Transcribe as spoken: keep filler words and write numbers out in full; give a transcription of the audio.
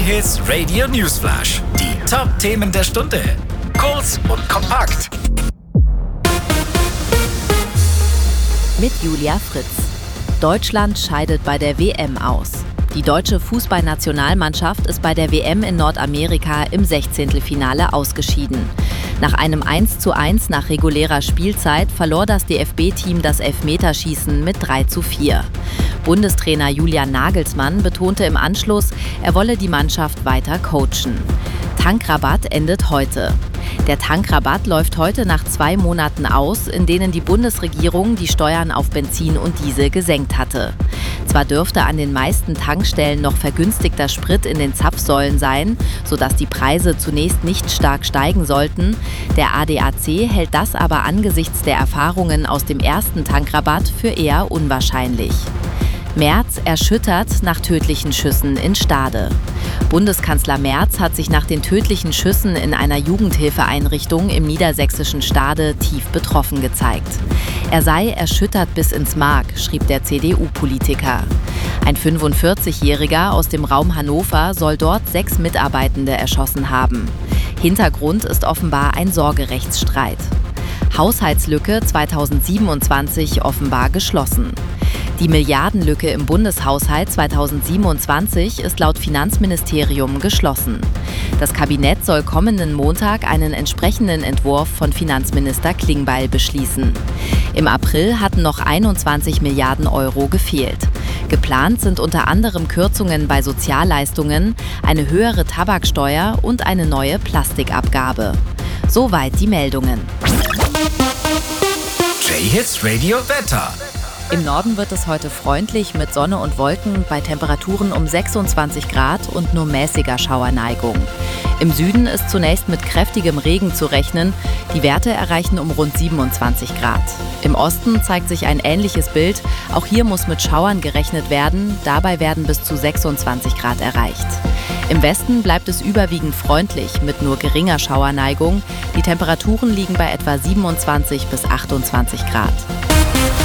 J-Hits Radio Newsflash. Die Top-Themen der Stunde. Kurz und kompakt. Mit Julia Fritz. Deutschland scheidet bei der W M aus. Die deutsche Fußballnationalmannschaft ist bei der W M in Nordamerika im Sechzehntelfinale ausgeschieden. Nach einem eins zu eins nach regulärer Spielzeit verlor das D F B-Team das Elfmeterschießen mit drei zu vier. Bundestrainer Julian Nagelsmann betonte im Anschluss, er wolle die Mannschaft weiter coachen. Tankrabatt endet heute. Der Tankrabatt läuft heute nach zwei Monaten aus, in denen die Bundesregierung die Steuern auf Benzin und Diesel gesenkt hatte. Zwar dürfte an den meisten Tankstellen noch vergünstigter Sprit in den Zapfsäulen sein, sodass die Preise zunächst nicht stark steigen sollten. Der A D A C hält das aber angesichts der Erfahrungen aus dem ersten Tankrabatt für eher unwahrscheinlich. Merz erschüttert nach tödlichen Schüssen in Stade. Bundeskanzler Merz hat sich nach den tödlichen Schüssen in einer Jugendhilfeeinrichtung im niedersächsischen Stade tief betroffen gezeigt. Er sei erschüttert bis ins Mark, schrieb der C D U-Politiker. Ein fünfundvierzigjähriger aus dem Raum Hannover soll dort sechs Mitarbeitende erschossen haben. Hintergrund ist offenbar ein Sorgerechtsstreit. Haushaltslücke zweitausendsiebenundzwanzig offenbar geschlossen. Die Milliardenlücke im Bundeshaushalt zweitausendsiebenundzwanzig ist laut Finanzministerium geschlossen. Das Kabinett soll kommenden Montag einen entsprechenden Entwurf von Finanzminister Klingbeil beschließen. Im April hatten noch einundzwanzig Milliarden Euro gefehlt. Geplant sind unter anderem Kürzungen bei Sozialleistungen, eine höhere Tabaksteuer und eine neue Plastikabgabe. Soweit die Meldungen. J-Hits Radio Wetter. Im Norden wird es heute freundlich mit Sonne und Wolken bei Temperaturen um sechsundzwanzig Grad und nur mäßiger Schauerneigung. Im Süden ist zunächst mit kräftigem Regen zu rechnen. Die Werte erreichen um rund siebenundzwanzig Grad. Im Osten zeigt sich ein ähnliches Bild. Auch hier muss mit Schauern gerechnet werden. Dabei werden bis zu sechsundzwanzig Grad erreicht. Im Westen bleibt es überwiegend freundlich mit nur geringer Schauerneigung. Die Temperaturen liegen bei etwa siebenundzwanzig bis achtundzwanzig Grad.